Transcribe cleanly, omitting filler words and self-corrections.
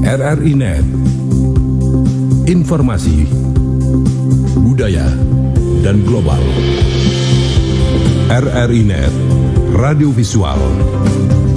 RRI Net. Informasi, budaya, dan global. RRI Net, radio visual.